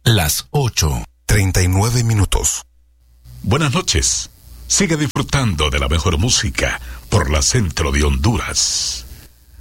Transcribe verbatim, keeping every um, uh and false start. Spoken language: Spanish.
Las ocho, treinta y nueve minutos. Buenas noches. Sigue disfrutando de la mejor música por la Centro de Honduras.